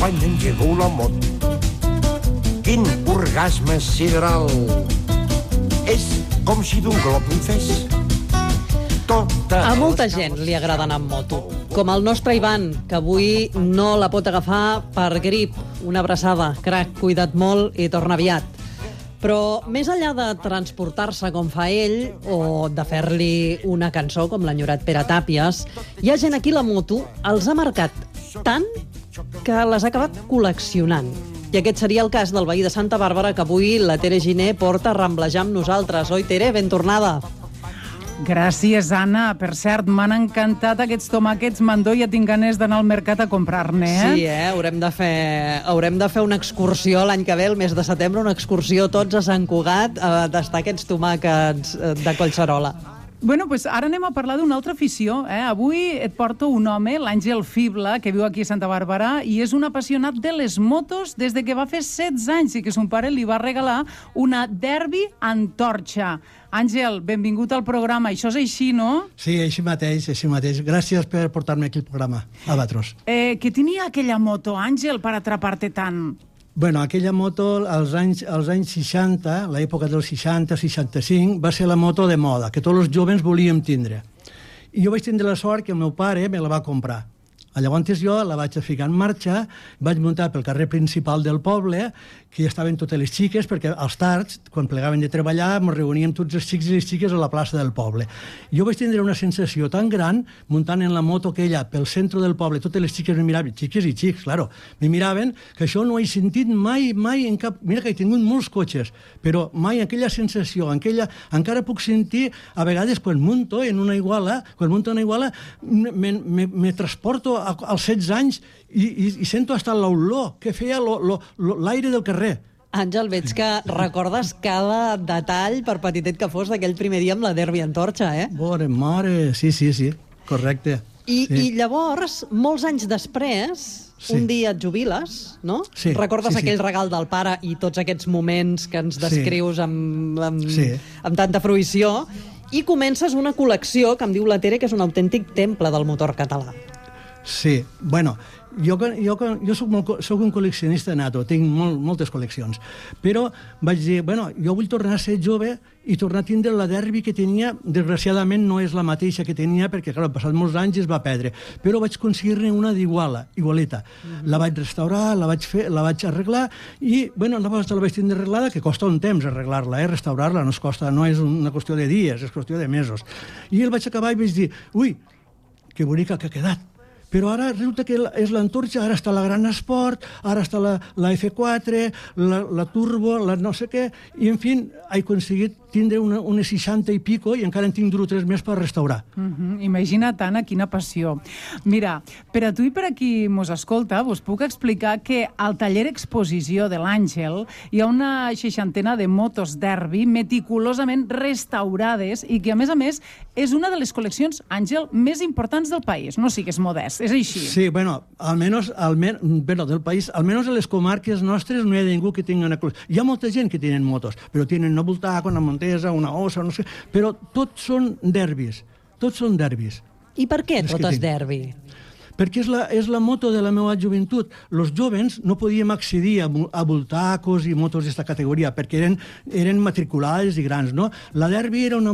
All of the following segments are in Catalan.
quan engego la moto. Quin orgasme sideral! És com si d'un glob em fes tota... A molta gent li agrada anar amb moto, com el nostre Ivan, que avui no la pot agafar per grip. Una abraçada, crac, cuida't molt i torna aviat. Però més enllà de transportar-se com fa ell o de fer-li una cançó com l'enyorat Pere Tàpies, hi ha gent aquí la moto els ha marcat tant que les ha acabat col·leccionant. I aquest seria el cas del veí de Santa Bàrbara que avui la Tere Giner porta a ramblejar amb nosaltres. Oi, Tere, ben tornada. Gràcies, Anna. Per cert, m'han encantat aquests tomàquets mandó i ja tinc ganes d'anar al mercat a comprar-ne, Sí, haurem de fer una excursió l'any que ve, el mes de setembre, una excursió tots a Sant Cugat a tastar aquests tomàquets de Collserola. Bueno, pues ara anem a parlar d'una altra afició. Avui et porto un home, l'Àngel Fibla, que viu aquí a Santa Bàrbara i és un apassionat de les motos des de que va fer 16 anys i que son pare li va regalar una Derbi Antorcha. Àngel, benvingut al programa. Això és així, no? Sí, així mateix, així mateix. Gràcies per portar-me aquí al programa, Albatros. Què tenia aquella moto, Àngel, per atrapar-te tant? Bueno, aquella moto, als anys 60, l'època dels 60-65, va ser la moto de moda, que tots els joves volíem tindre. I jo vaig tindre la sort que el meu pare me la va comprar. Llavors jo la vaig ficar en marxa, vaig muntar pel carrer principal del poble, que hi estaven totes les xiques, perquè als tards, quan plegaven de treballar, ens reuníem tots els xics i les xiques a la plaça del poble. Jo vaig tindre una sensació tan gran, muntant en la moto aquella pel centre del poble, totes les xiques me miraven, xiques i xics, claro, me miraven, que això no he sentit mai en cap... Mira que he tingut molts cotxes, però mai aquella sensació, encara puc sentir, a vegades, quan munto en una iguala, me transporto als 16 anys i sento hasta l'olor que feia l'aire del carrer. Àngel, veig que recordes cada detall, per petitet que fos, d'aquell primer dia amb la Derbi Antorcha, Bona mare, sí, correcte. I llavors, molts anys després, un dia et jubiles, no? Sí. Recordes aquell regal del pare i tots aquests moments que ens descrius amb tanta fruïció, i comences una col·lecció que em diu la Tere que és un autèntic temple del motor català. Sí, bueno, jo soc un col·leccionista nato, tinc moltes col·leccions, però vaig dir, bueno, jo vull tornar a ser jove i tornar a tindre la Derbi que tenia. Desgraciadament no és la mateixa que tenia perquè, clar, passat molts anys es va perdre, però vaig aconseguir-ne una igualeta. La vaig restaurar, la vaig arreglar i, bueno, la vaig tindre arreglada, que costa un temps arreglar-la, restaurar-la, no és una qüestió de dies, és qüestió de mesos. I el vaig acabar i vaig dir, ui, que bonica que ha quedat. Però ara resulta que és l'Antorcha, ara està la Gran Esport, ara està la F4, la Turbo, la no sé què, i en fi, he aconseguit tindre unes 60 i pico i encara en tinc 2 o 3 més per restaurar. Imagina't, Anna, quina passió. Mira, per a tu i per a qui mos escolta, vos puc explicar que al taller exposició de l'Àngel hi ha una 60ena de motos Derbi meticulosament restaurades i que, a més, és una de les col·leccions, Àngel, més importants del país. No sigues modest, és així. Sí, bueno, almenys del país, almenys a les comarques nostres no hi ha ningú que tingui una col·lecció. Hi ha molta gent que tenen motos, però tenen una Voltaco, una Montesa, una Ossa, no sé, però tots són derbis. Tots són derbis. I per què totes Derbi? Perquè és la moto de la meva joventut. Els jovens no podíem accedir a Voltacos i motos d'aquesta categoria perquè eren matriculades i grans, no? La Derbi era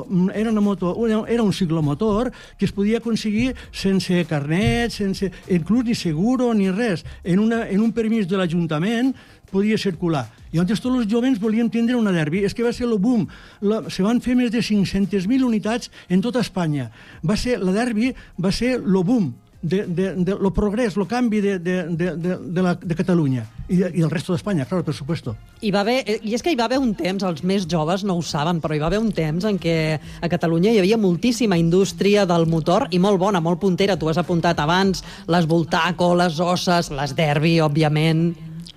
un ciclomotor que es podia aconseguir sense carnet, sense inclús ni seguro ni res. En un permís de l'Ajuntament podia circular. I llavors tots els jovens volíem tindre una Derbi. És que va ser el boom. Se van fer més de 500.000 unitats en tota Espanya. La Derbi va ser el boom, el progrés, el canvi de Catalunya i del resto d'Espanya, claro, per supuesto. I és que hi va haver un temps, els més joves no ho saben, però hi va haver un temps en què a Catalunya hi havia moltíssima indústria del motor i molt bona, molt puntera. Tu has apuntat abans les Voltaco, les Osses, les Derbi, òbviament.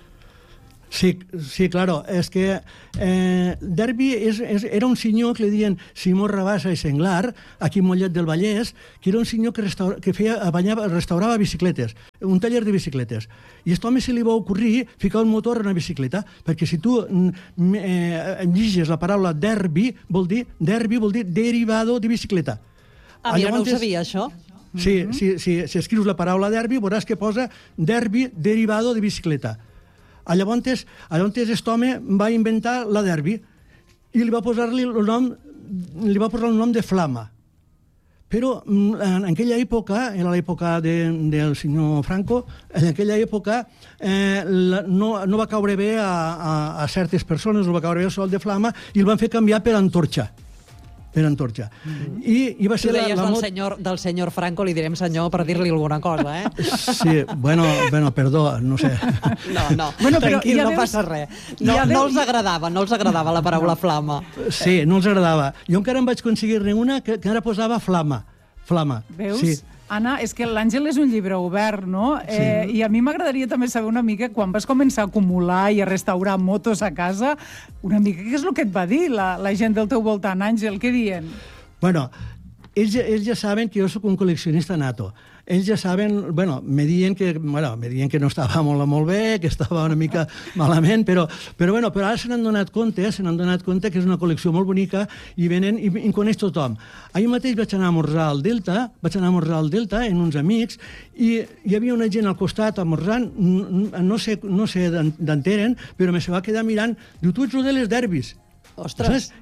Sí, claro, és que Derbi era un senyor que li deien Simó Rabassa i Senglar, aquí a Mollet del Vallès, que era un senyor que restaurava bicicletes, un taller de bicicletes. I a aquest home se li va ocorrir ficar un motor en una bicicleta, perquè si tu llegis la paraula derbi vol dir derivado de bicicleta. Mira, no ho sabia, això. Si escrius la paraula derbi, veuràs que posa derbi derivado de bicicleta. Llavors, aquest home va inventar la derbi i li va posar el nom de flama. Però en aquella època, era l'època del senyor Franco, en aquella època no va caure bé a certes persones, no va caure bé el sol de flama, i el van fer canviar per antorxa. I va ser tu deies del senyor Franco, li direm senyor per dir-li alguna cosa, eh? Sí, bueno, perdó, no sé. No, tranquil, no passa res. No els agradava la paraula flama. Sí, no els agradava. Jo encara em vaig aconseguir-ne una que ara posava flama. Veus? Sí. Anna, és que l'Àngel és un llibre obert, no? Sí. I a mi m'agradaria també saber una mica, quan vas començar a acumular i a restaurar motos a casa, una mica què és el que et va dir la gent del teu voltant, Àngel? Què diuen? Bueno, ells ja saben que jo sóc un col·leccionista nato. Ells ja saben, me diuen que no estava molt bé, que estava una mica malament, però ara se n'han donat compte que és una col·lecció molt bonica i venen i coneix tothom. Ahir mateix vaig anar a esmorzar al Delta en uns amics i hi havia una gent al costat esmorzant, no sé d'on eren, però me se va quedar mirant, diu, tu ets el de les derbis. Ostres!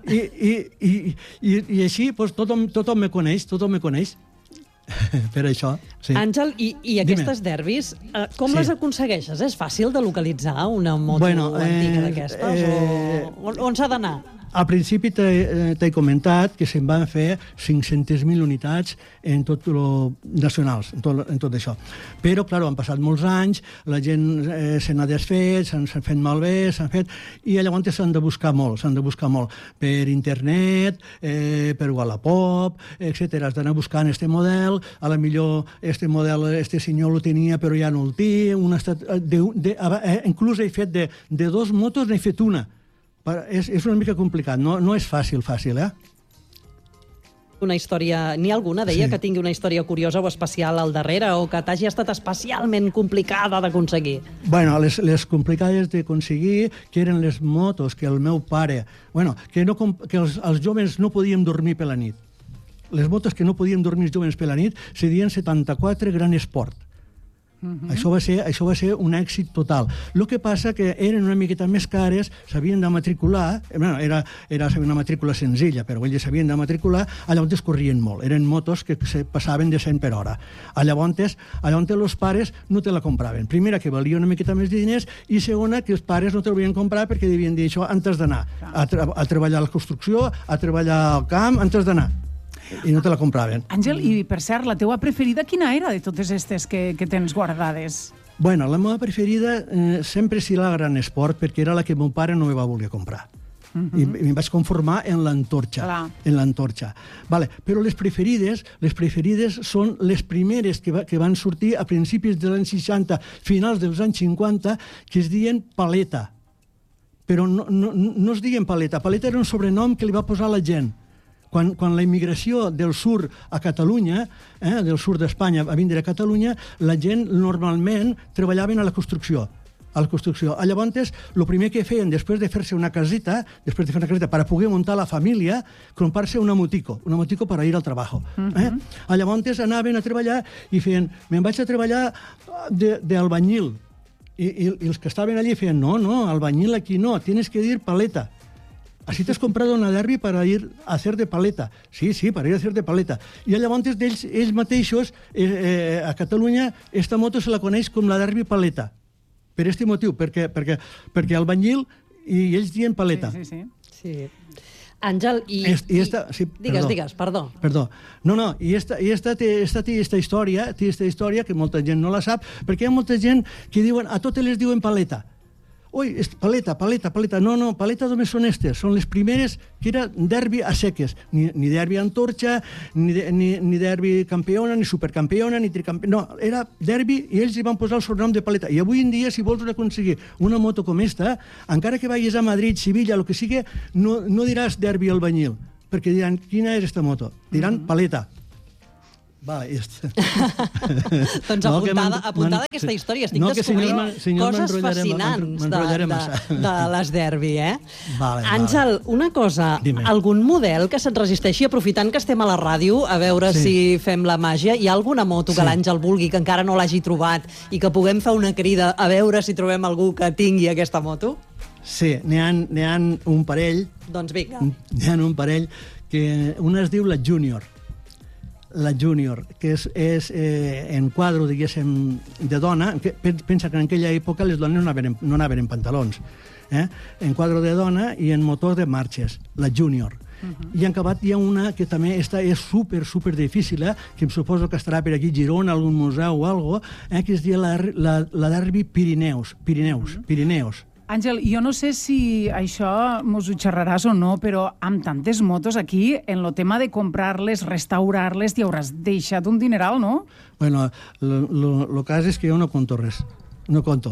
I així tothom me coneix. Per això, sí. Àngel, i aquestes derbis, com les aconsegueixes? És fàcil de localitzar una moto antiga d'aquestes? On s'ha d'anar? Al principi t'he comentat que se'n van fer 500.000 unitats en tot lo nacionals, en tot això. Però, clar, han passat molts anys, la gent se n'ha desfet, s'han fet malbé, i llavors s'han de buscar molt, per internet, per Wallapop, etc. Has d'anar buscant este model, a la millor este model, este senyor lo tenia però ja no el té, inclús he fet de dos motos, n'he fet una. És una mica complicat, no és fàcil, eh? Una història... N'hi ha alguna, deia, que tingui una història curiosa o especial al darrere o que t'hagi estat especialment complicada d'aconseguir? Bueno, les complicades d'aconseguir, que eren les motos que el meu pare... que els joves no podíem dormir per la nit. Les motos que no podíem dormir els joves per la nit se deien 74 Gran Sport. Això va ser un èxit total. El que passa que eren una miqueta més cares, s'havien de matricular, era una matrícula senzilla, però ells s'havien de matricular, llavors corrien molt. Eren motos que se passaven de 100 per hora. Llavors els pares no te la compraven. Primera, que valia una miqueta més de diners, i segona, que els pares no te la volien comprar perquè devien dir això antes d'anar a treballar a la construcció, a treballar al camp, antes d'anar. I no te la compraven. Àngel, i per cert, la teua preferida quina era de totes aquestes que tens guardades? Bueno, la meva preferida sempre serà la Gran Sport, perquè era la que meu pare no me va voler comprar. I em vaig conformar en l'Antorcha. Però les preferides són les primeres que van sortir a principis dels anys 60, finals dels anys 50, que es diuen Paleta. Però no es diuen Paleta. Paleta era un sobrenom que li va posar la gent. Quan la immigració del sud a Catalunya, del sud d'Espanya a vindre a Catalunya, la gent normalment treballaven a la construcció. Llavors, el primer que feien després de fer una casita per poder muntar la família, comprar-se una motico per ir al treball. Llavors anaven a treballar i feien, me'n vaig a treballar d'albañil. I els que estaven allí feien, no, albañil aquí no, tienes que dir paleta. Así te has comprado una derbi para ir a hacer de paleta. Sí, para ir a hacer de paleta. I llavors ells mateixos, a Catalunya, esta moto se la coneix com la derbi paleta. Per aquest motiu, perquè albañil i ells diuen paleta. Sí. Àngel, digues, perdó. No, i esta història que molta gent no la sap, perquè hi ha molta gent que diuen, a totes les diuen paleta. Ui, paleta. No, paleta només són estes. Són les primeres que era derbi a seques. Ni derbi Antorcha, ni derbi campiona, ni supercampiona, ni tricampiona. No, era derbi i ells hi van posar el sobrenom de paleta. I avui en dia, si vols aconseguir una moto com esta, encara que vagis a Madrid, Sevilla, el que sigui, no diràs derbi albañil, perquè diran, quina és esta moto? Diran paleta. Vale, Doncs apuntada aquesta història. Estic descobrint coses fascinants de les derbi, Àngel, una cosa, algun model que se't resisteixi, aprofitant que estem a la ràdio, a veure si fem la màgia, hi ha alguna moto que l'Àngel vulgui, que encara no l'hagi trobat, i que puguem fer una crida a veure si trobem algú que tingui aquesta moto? Sí, n'hi ha un parell. Doncs vinga. N'hi ha un parell, que una es diu la Junior, que és en quadre, diguéssim, de dona. Pensa que en aquella època les dones no anaven en pantalons. En quadre de dona i en motor de marxes, la Junior. I en acabat hi ha una que també és super difícil, que em suposo que estarà per aquí, Girona, algun museu o alguna cosa, que es diu la Derbi Pirineus. Àngel, jo no sé si això mos ho xerraràs o no, però amb tantes motos aquí, en el tema de comprar-les, restaurar-les, t'hi hauràs deixat un dineral, no? Bueno, el cas és que jo no conto res. No conto.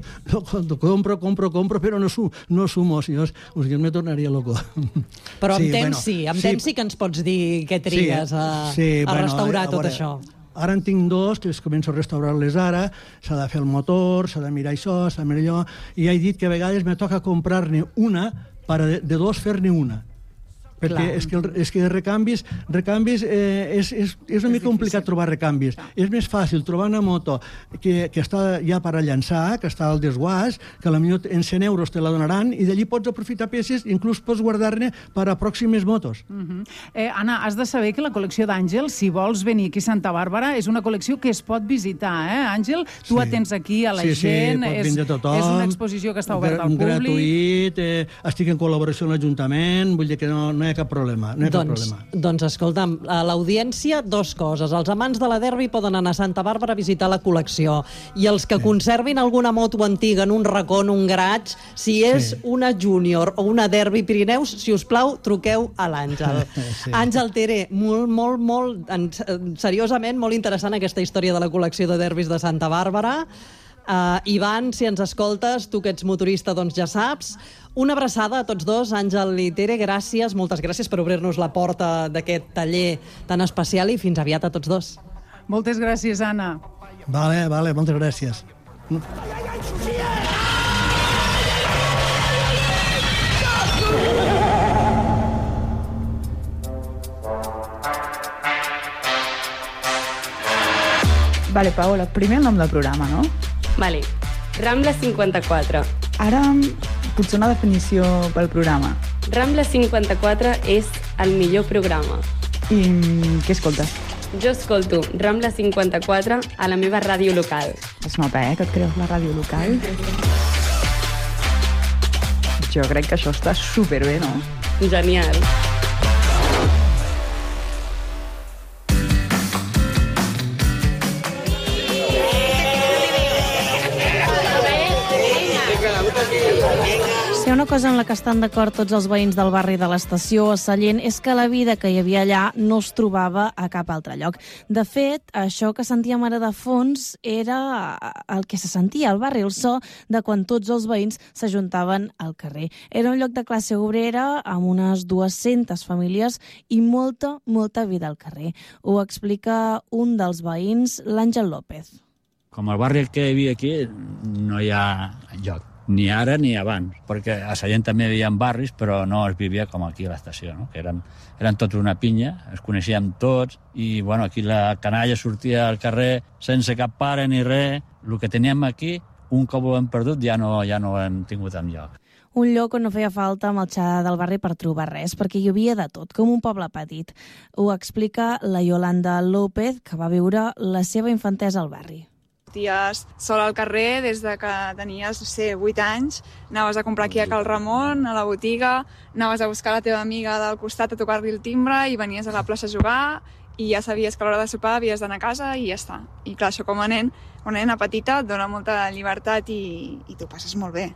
Compro, però no sumo. Si jo me tornaria loco. Però amb temps sí que ens pots dir què trigues a restaurar tot això. Ara en tinc dos, que els començo a restaurar-les ara, s'ha de fer el motor, s'ha de mirar això, s'ha de mirar allò, i he dit que a vegades me toca comprar-ne una per de dos fer-ne una. Perquè és que recanvis és una mica complicat trobar recanvis. És més fàcil trobar una moto que està ja per a llançar, que està al desguàs, que potser en 100 euros te la donaran, i d'allí pots aprofitar peces, inclús pots guardar-ne per a pròximes motos. Anna, has de saber que la col·lecció d'Àngel, si vols venir aquí a Santa Bàrbara, és una col·lecció que es pot visitar, Àngel? Tu atens aquí a la gent, és una exposició que està oberta al públic. Gratuït, estic en col·laboració amb l'Ajuntament, vull dir que no hi ha cap problema. Doncs escolta'm, a l'audiència, dues coses. Els amants de la derbi poden anar a Santa Bàrbara a visitar la col·lecció, i els que conservin alguna moto antiga en un racó, en un garatge, si és una Junior o una derbi Pirineus, si us plau, truqueu a l'Àngel. Àngel Tere, molt, seriosament, molt interessant aquesta història de la col·lecció de derbis de Santa Bàrbara. Ivan, si ens escoltes, tu que ets motorista, doncs ja saps. Una abraçada a tots dos, Àngel i Tere, gràcies, moltes gràcies per obrir-nos la porta d'aquest taller tan especial, i fins aviat a tots dos. Moltes gràcies, Anna. Vale, moltes gràcies. Vale, Paola, primer el nom del programa, no? Vale, Rambla 54. Ara, potser una definició pel programa. Rambla 54 és el millor programa. I què escoltes? Jo escolto Rambla 54 a la meva ràdio local. Es nota, que et creus la ràdio local? Jo crec que això està superbé, no? Genial. Si hi ha una cosa en la que estan d'acord tots els veïns del barri de l'Estació a Sallent és que la vida que hi havia allà no es trobava a cap altre lloc. De fet, això que sentíem ara de fons era el que se sentia al barri, el so de quan tots els veïns s'ajuntaven al carrer. Era un lloc de classe obrera amb unes 200 famílies i molta vida al carrer. Ho explica un dels veïns, l'Àngel López. Com el barri que hi havia aquí no hi ha lloc. Ni ara ni abans, perquè a Sallent també hi havia barris, però no es vivia com aquí a l'estació, no? Que eren tots una pinya, es coneixíem tots, i bueno, aquí la canalla sortia al carrer sense cap pare ni res. El que teníem aquí, un cop ho hem perdut, ja no ho hem tingut enlloc. Un lloc on no feia falta marxar del barri per trobar res, perquè hi havia de tot, com un poble petit. Ho explica la Yolanda López, que va viure la seva infantesa al barri. Sorties sol al carrer des de que tenies, 8 anys, anaves a comprar aquí a Cal Ramon, a la botiga, anaves a buscar la teva amiga del costat a tocar-li el timbre i venies a la plaça a jugar i ja sabies que a l'hora de sopar havies d'anar a casa i ja està. I clar, això com a nen, una nena petita et dona molta llibertat i t'ho passes molt bé.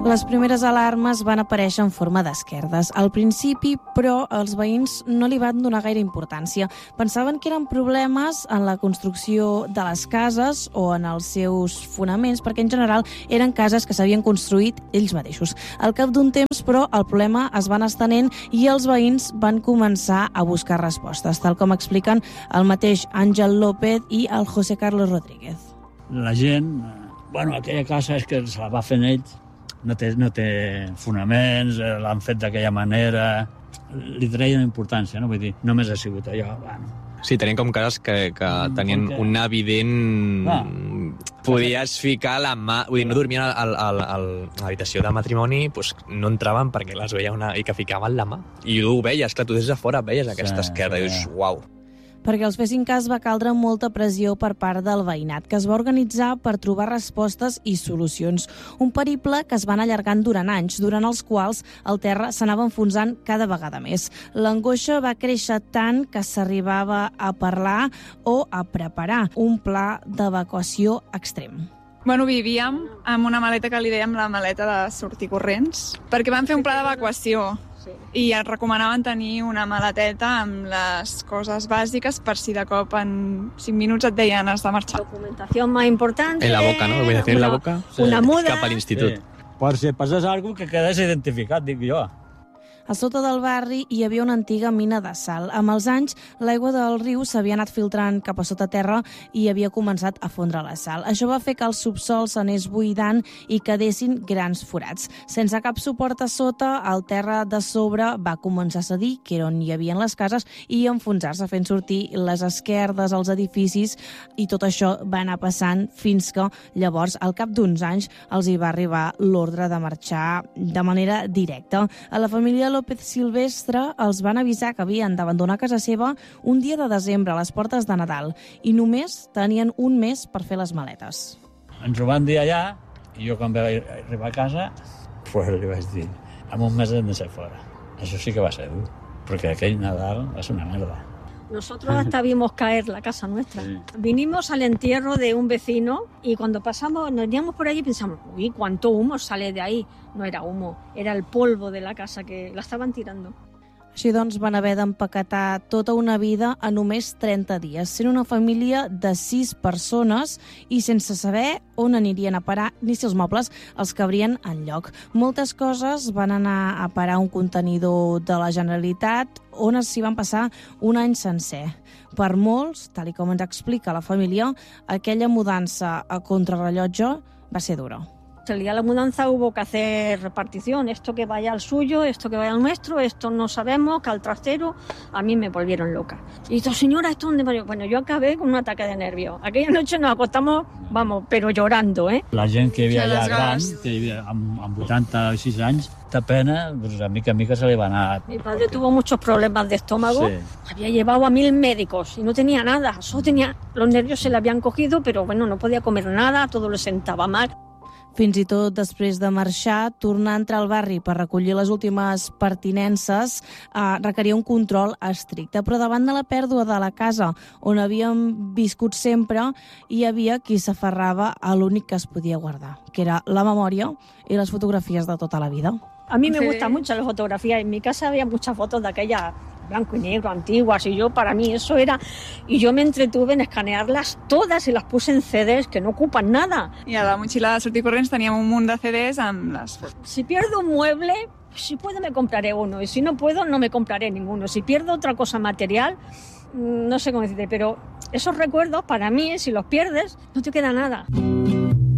Les primeres alarmes van aparèixer en forma d'esquerdes. Al principi, però, els veïns no li van donar gaire importància. Pensaven que eren problemes en la construcció de les cases o en els seus fonaments, perquè en general eren cases que s'havien construït ells mateixos. Al cap d'un temps, però, el problema es va anar estenent i els veïns van començar a buscar respostes, tal com expliquen el mateix Àngel López i el José Carlos Rodríguez. La gent, aquella casa és que se la va fent ells, no té fonaments, l'han fet d'aquella manera, li treien importància, no? Vull dir, només ha sigut allò, Sí, tenien com cases que tenien una evident... Podies ficar la mà... Vull dir, no dormien a l'habitació de matrimoni, doncs no entraven perquè les veia i que ficaven la mà. I tu ho veies, clar, tu des de fora veies aquesta esquerda i dius, uau. Perquè els fessin cas va caldre molta pressió per part del veïnat, que es va organitzar per trobar respostes i solucions. Un periple que es va anar allargant durant anys, durant els quals el terra s'anava enfonsant cada vegada més. L'angoixa va créixer tant que s'arribava a parlar o a preparar un pla d'evacuació extrem. Vivíem amb una maleta que li dèiem la maleta de sortir corrents, perquè vam fer un pla d'evacuació. I et recomanaven tenir una maleteta amb les coses bàsiques per si de cop en 5 minuts et deien has de marxar. Documentació més important. En la boca, ¿no? En la boca. Una muda. Cap a l'institut. Sí. Per si passes alguna cosa que quedés identificat, dic jo. A sota del barri hi havia una antiga mina de sal. Amb els anys, l'aigua del riu s'havia anat filtrant cap a sota terra i havia començat a fondre la sal. Això va fer que el subsol s'anés buidant i quedessin grans forats. Sense cap suport a sota, el terra de sobre va començar a cedir, que era on hi havia les cases, i enfonsar-se, fent sortir les esquerdes, els edificis, i tot això va anar passant fins que llavors, al cap d'uns anys, els hi va arribar l'ordre de marxar de manera directa. A la família López Silvestre els van avisar que havien d'abandonar casa seva un dia de desembre a les portes de Nadal i només tenien un mes per fer les maletes. Ens ho van dir allà i jo quan vaig arribar a casa li vaig dir, en un mes hem de ser fora. Això sí que va ser dur, perquè aquell Nadal va ser una merda. Nosotros hasta vimos caer la casa nuestra. Sí. Vinimos al entierro de un vecino y cuando pasamos, nos íbamos por allí y pensamos, uy, cuánto humo sale de ahí. No era humo, era el polvo de la casa que la estaban tirando. Així doncs van haver d'empaquetar tota una vida a només 30 dies, sent una família de 6 persones i sense saber on anirien a parar ni si els mobles els cabrien enlloc. Moltes coses van anar a parar a un contenidor de la Generalitat on s'hi van passar un any sencer. Per molts, tal com ens explica la família, aquella mudança a contrarrellotge va ser dura. El día de la mudanza hubo que hacer repartición, esto que vaya al suyo, esto que vaya al nuestro, esto no sabemos, que al trastero. A mí me volvieron loca. Y dijo, señora, ¿esto dónde va? Bueno, yo acabé con un ataque de nervios. Aquella noche nos acostamos, pero llorando, ¿eh? La gent que hi havia allà gran, que hi havia amb 86 anys, de pena, pues a mica se li va anar. Mi padre tuvo muchos problemas de estómago, sí. Había llevado a 1000 médicos y no tenía nada. Solo tenía, los nervios se le habían cogido, pero bueno, no podía comer nada, todo le sentaba mal. Fins i tot després de marxar, tornar a entrar al barri per recollir les últimes pertinences requeria un control estricte. Però davant de la pèrdua de la casa on havíem viscut sempre, hi havia qui s'aferrava a l'únic que es podia guardar, que era la memòria i les fotografies de tota la vida. A mí me gustan mucho las fotografías. En mi casa había muchas fotos de aquellas blanco y negro, antiguas, y para mí eso era... Y yo me entretuve en escanearlas todas y las puse en CDs que no ocupan nada. I a la motxilla de sortir corrents teníem un munt de CDs amb les fotos. Si pierdo un mueble, si puedo me compraré uno, y si no puedo no me compraré ninguno. Si pierdo otra cosa material, no sé cómo decirte, pero esos recuerdos para mí, si los pierdes, no te queda nada.